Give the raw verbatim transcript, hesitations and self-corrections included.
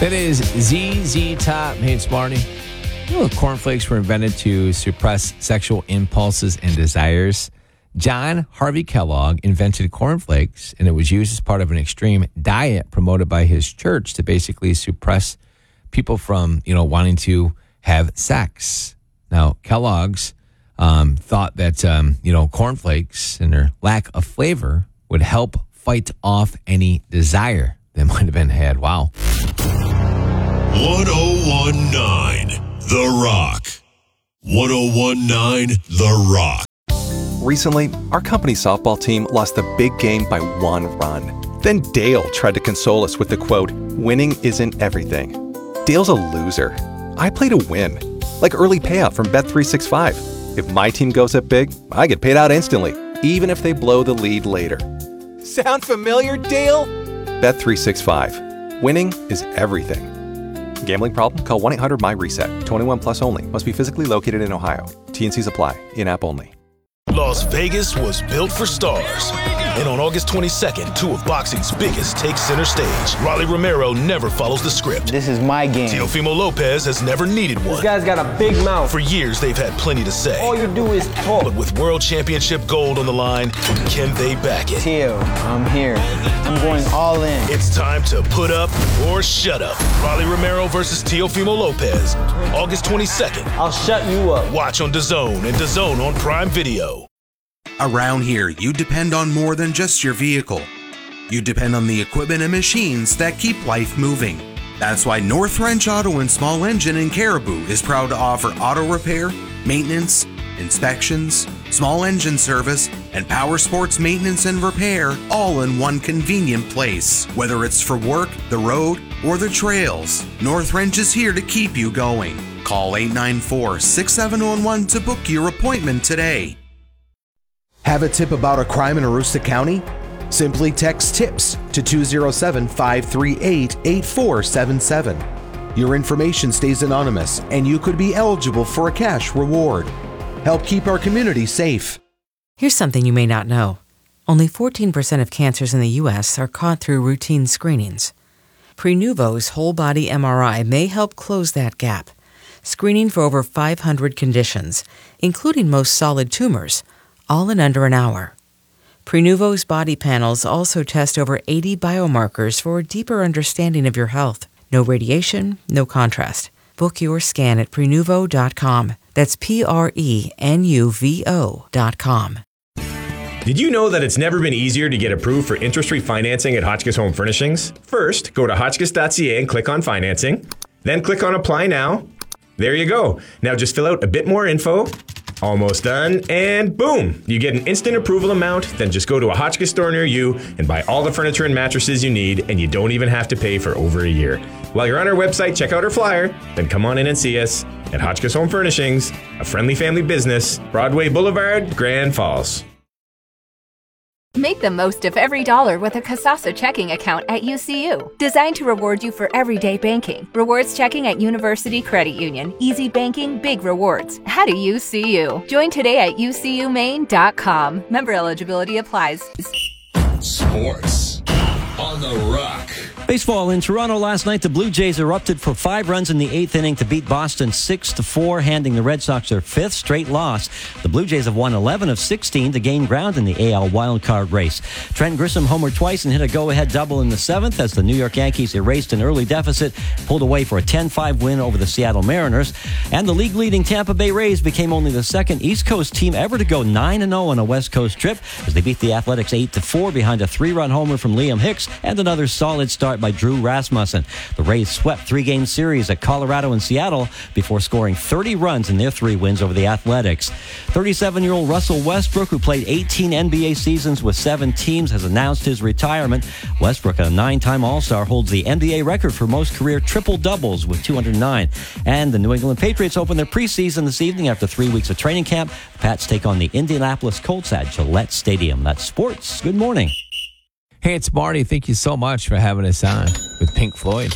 That is Z Z Top. Hey, it's Marty. You know, cornflakes were invented to suppress sexual impulses and desires. John Harvey Kellogg invented cornflakes, and it was used as part of an extreme diet promoted by his church to basically suppress people from, you know, wanting to have sex. Now, Kellogg's um, thought that, um, you know, cornflakes and their lack of flavor would help fight off any desire that might have been had. Wow. one oh one point nine The Rock. one oh one point nine The Rock. Recently, our company softball team lost the big game by one run. Then Dale tried to console us with the quote, "Winning isn't everything." Dale's a loser. I play to win. Like early payout from Bet three sixty-five. If my team goes up big, I get paid out instantly, even if they blow the lead later. Sound familiar, Dale? Bet three sixty-five. Winning is everything. Gambling problem? Call one eight hundred my reset. twenty-one plus only. Must be physically located in Ohio. T N Cs apply. In-app only. Las Vegas was built for stars. And on August twenty-second, two of boxing's biggest take center stage. Rolly Romero never follows the script. This is my game. Teofimo Lopez has never needed one. This guy's got a big mouth. For years, they've had plenty to say. All you do is talk. But with World Championship gold on the line, can they back it? Teo, I'm here. I'm going all in. It's time to put up or shut up. Rolly Romero versus Teofimo Lopez. August twenty-second. I'll shut you up. Watch on DAZN and DAZN on Prime Video. Around here, you depend on more than just your vehicle. You depend on the equipment and machines that keep life moving. That's why North Wrench Auto and Small Engine in Caribou is proud to offer auto repair, maintenance, inspections, small engine service, and power sports maintenance and repair all in one convenient place. Whether it's for work, the road, or the trails, North Wrench is here to keep you going. Call eight nine four, six seven one one to book your appointment today. Have a tip about a crime in Aroostook County? Simply text TIPS to two oh seven, five three eight, eight four seven seven. Your information stays anonymous and you could be eligible for a cash reward. Help keep our community safe. Here's something you may not know. Only fourteen percent of cancers in the U S are caught through routine screenings. Prenuvo's whole body M R I may help close that gap, screening for over five hundred conditions, including most solid tumors, all in under an hour. Prenuvo's body panels also test over eighty biomarkers for a deeper understanding of your health. No radiation, no contrast. Book your scan at Prenuvo dot com. That's P R E N U V O dot com. Did you know that it's never been easier to get approved for interest-free financing at Hotchkiss Home Furnishings? First, go to hotchkiss dot c a and click on Financing. Then click on Apply Now. There you go. Now just fill out a bit more info. Almost done, and boom! You get an instant approval amount, then just go to a Hotchkiss store near you and buy all the furniture and mattresses you need, and you don't even have to pay for over a year. While you're on our website, check out our flyer, then come on in and see us at Hotchkiss Home Furnishings, a friendly family business, Broadway Boulevard, Grand Falls. Make the most of every dollar with a Kasasa checking account at U C U. Designed to reward you for everyday banking. Rewards checking at University Credit Union. Easy banking, big rewards. At a U C U. Join today at U C U maine dot com. Member eligibility applies. Sports on the Rock. Baseball in Toronto last night, the Blue Jays erupted for five runs in the eighth inning to beat Boston six to four, handing the Red Sox their fifth straight loss. The Blue Jays have won eleven of sixteen to gain ground in the A L wildcard race. Trent Grisham homered twice and hit a go-ahead double in the seventh as the New York Yankees erased an early deficit, pulled away for a ten five win over the Seattle Mariners. And the league-leading Tampa Bay Rays became only the second East Coast team ever to go nine and oh on a West Coast trip as they beat the Athletics eight to four behind a three-run homer from Liam Hicks and another solid start by Drew Rasmussen. The Rays swept three-game series at Colorado and Seattle before scoring thirty runs in their three wins over the Athletics. thirty-seven-year-old Russell Westbrook, who played eighteen N B A seasons with seven teams, has announced his retirement. Westbrook, a nine-time All-Star, holds the N B A record for most career triple-doubles with two hundred nine. And the New England Patriots open their preseason this evening after three weeks of training camp. The Pats take on the Indianapolis Colts at Gillette Stadium. That's sports. Good morning. Hey, it's Marty. Thank you so much for having us on with Pink Floyd.